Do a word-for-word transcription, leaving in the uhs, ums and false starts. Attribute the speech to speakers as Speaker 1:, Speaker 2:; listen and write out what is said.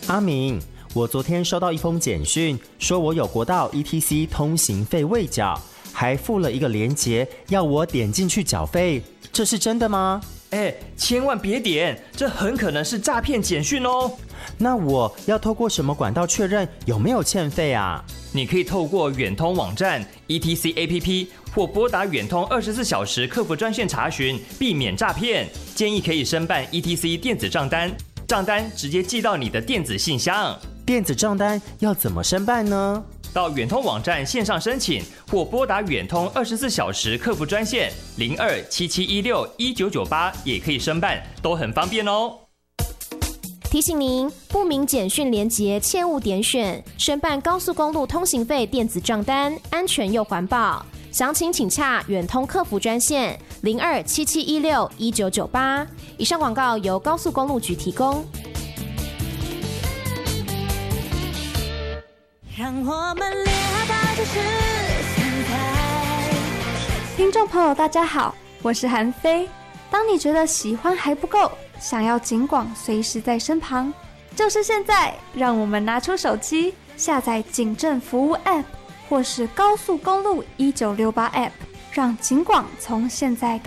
Speaker 1: 阿明，我昨天收到一封简讯，说我有国道 E T C 通行费未缴，还附了一个连结，要我点进去缴费，这是真的吗？
Speaker 2: 哎，千万别点，这很可能是诈骗简讯哦。
Speaker 1: 那我要透过什么管道确认有没有欠费啊？
Speaker 2: 你可以透过远通网站 E T C A P P 或拨打远通二十四小时客服专线查询，避免诈骗。建议可以申办 E T C 电子账单，账单直接寄到你的电子信箱。
Speaker 1: 电子账单要怎么申办呢？
Speaker 2: 到远通网站线上申请，或拨打远通二十四小时客服专线零二七七一六一九九八也可以申办，都很方便哦。
Speaker 3: 提醒您，不明简讯连结切勿点选，申办高速公路通行费电子账单，安全又环保。详情请洽远通客服专线零二七七一六一九九八。以上广告由高速公路局提供。
Speaker 4: 让我们恋爱就是现在。
Speaker 5: 听众朋友大家好，我是韩飞。当你觉得喜欢还不够，想要警广随时在身旁，就是现在，让我们拿出手机下载警政服务 App 或是高速公路一九六八 App， 让警广从现在